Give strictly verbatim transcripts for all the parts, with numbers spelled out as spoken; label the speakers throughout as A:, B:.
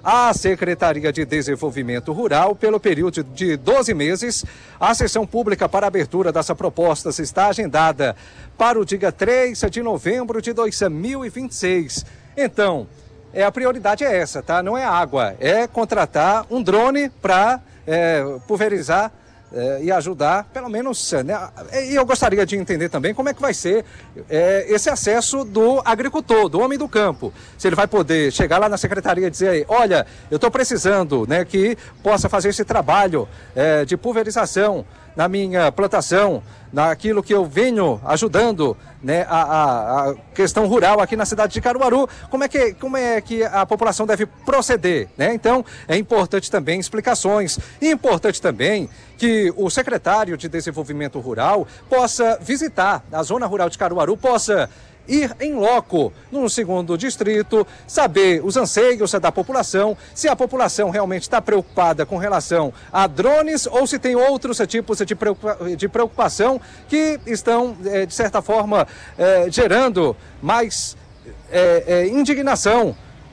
A: à Secretaria de Desenvolvimento Rural pelo período de doze meses. A sessão pública para abertura dessa proposta está agendada para o dia três de novembro de dois mil e vinte e seis. Então, é, a prioridade é essa, tá? Não é água, é contratar um drone para é, pulverizar É, e ajudar, pelo menos, né? E eu gostaria de entender também como é que vai ser é, esse acesso do agricultor, do homem do campo. Se ele vai poder chegar lá na secretaria e dizer aí, olha, eu estou precisando, né, que possa fazer esse trabalho é, de pulverização na minha plantação, naquilo que eu venho ajudando, né, a, a, a questão rural aqui na cidade de Caruaru, como é que, como é que a população deve proceder, né? Então, é importante também explicações, e importante também que o secretário de Desenvolvimento Rural possa visitar a zona rural de Caruaru, possa ir em loco no segundo distrito, saber os anseios da população, se a população realmente está preocupada com relação a drones ou se tem outros tipos de preocupação que estão, de certa forma, gerando mais indignação.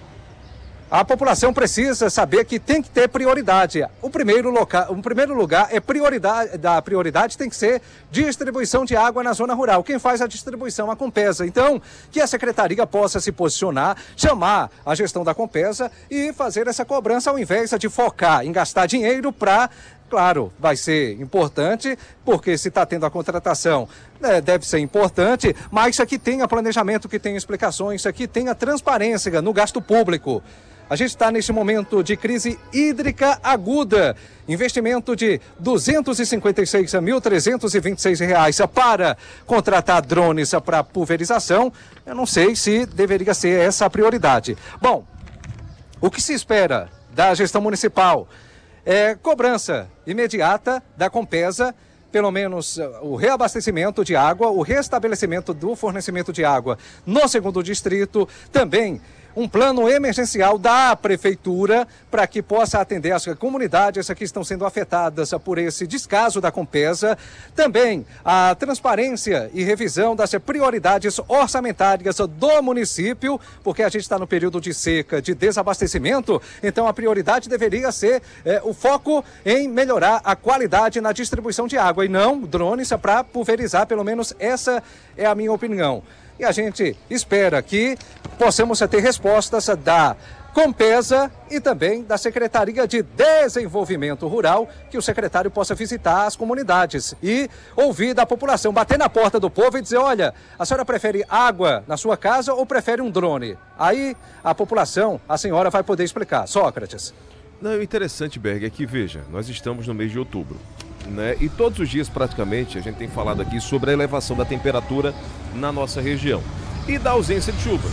A: A população precisa saber que tem que ter prioridade. O primeiro, loca... o primeiro lugar é prioridade, da prioridade tem que ser distribuição de água na zona rural. Quem faz a distribuição? A Compesa. Então, que a secretaria possa se posicionar, chamar a gestão da Compesa e fazer essa cobrança ao invés de focar em gastar dinheiro para... Claro, vai ser importante, porque se está tendo a contratação, né, deve ser importante, mas isso aqui tenha planejamento, que tenha explicações, isso aqui tenha transparência no gasto público. A gente está neste momento de crise hídrica aguda. Investimento de duzentos e cinquenta e seis mil trezentos e vinte e seis reais para contratar drones para pulverização. Eu não sei se deveria ser essa a prioridade. Bom, o que se espera da gestão municipal é cobrança imediata da Compesa, pelo menos o reabastecimento de água, o restabelecimento do fornecimento de água no segundo distrito, também um plano emergencial da prefeitura para que possa atender as comunidades que estão sendo afetadas por esse descaso da Compesa. Também a transparência e revisão das prioridades orçamentárias do município, porque a gente está no período de seca, de desabastecimento, então a prioridade deveria ser é, o foco em melhorar a qualidade na distribuição de água e não drones para pulverizar, pelo menos essa é a minha opinião. E a gente espera que possamos ter respostas da Compesa e também da Secretaria de Desenvolvimento Rural, que o secretário possa visitar as comunidades e ouvir da população, bater na porta do povo e dizer, olha, a senhora prefere água na sua casa ou prefere um drone? Aí a população, a senhora vai poder explicar. Sócrates.
B: Não, o interessante, Berg, é que, veja, nós estamos no mês de outubro, né? E todos os dias, praticamente, a gente tem falado aqui sobre a elevação da temperatura na nossa região e da ausência de chuvas.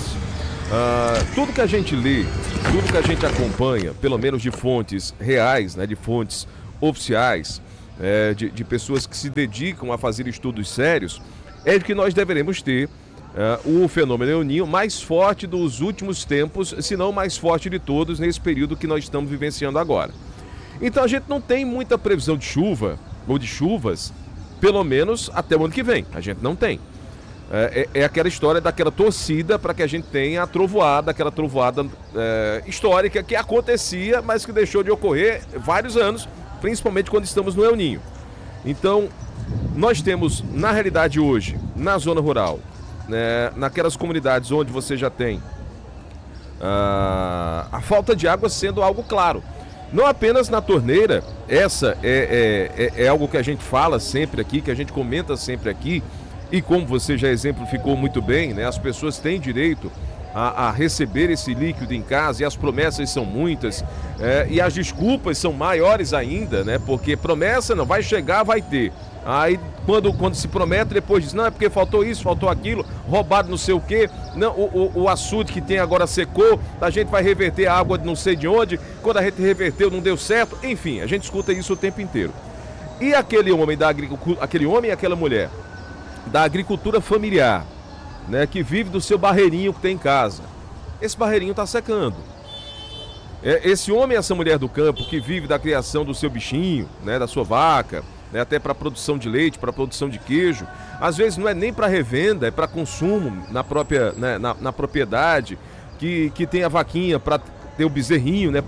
B: Ah, tudo que a gente lê, tudo que a gente acompanha, pelo menos de fontes reais, né, de fontes oficiais, é, de, de pessoas que se dedicam a fazer estudos sérios, é de que nós deveremos ter Uh, o fenômeno El Niño mais forte dos últimos tempos, se não o mais forte de todos nesse período que nós estamos vivenciando agora. Então a gente não tem muita previsão de chuva, ou de chuvas, pelo menos até o ano que vem. A gente não tem. É, é, é aquela história daquela torcida para que a gente tenha a trovoada, aquela trovoada é, histórica que acontecia, mas que deixou de ocorrer vários anos, principalmente quando estamos no El Niño. Então, nós temos, na realidade hoje, na zona rural, né, naquelas comunidades onde você já tem uh, a falta de água sendo algo claro. Não apenas na torneira, essa é, é, é, é algo que a gente fala sempre aqui, que a gente comenta sempre aqui, e como você já exemplificou muito bem, né, as pessoas têm direito a, a receber esse líquido em casa, e as promessas são muitas, é, e as desculpas são maiores ainda, né, porque promessa não vai chegar, vai ter. Aí quando, quando se promete, depois diz, não, é porque faltou isso, faltou aquilo, roubado não sei o quê, não, o, o, o açude que tem agora secou, a gente vai reverter a água de não sei de onde, quando a gente reverteu não deu certo, enfim, a gente escuta isso o tempo inteiro. E aquele homem, da agricultura, aquele homem e aquela mulher da agricultura familiar, né, que vive do seu barreirinho que tem em casa, esse barreirinho está secando. É, esse homem e essa mulher do campo que vive da criação do seu bichinho, né, da sua vaca, né, até para produção de leite, para produção de queijo, às vezes não é nem para revenda, é para consumo na própria, né, na, na propriedade, que, que tem a vaquinha para ter o bezerrinho, né,